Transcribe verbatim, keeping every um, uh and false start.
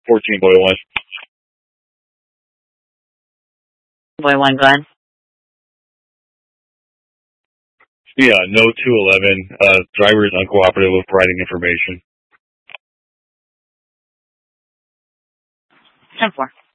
fourteen Boy one. Boy one, go ahead. Yeah, no two eleven. Uh, driver is uncooperative with providing information. ten four.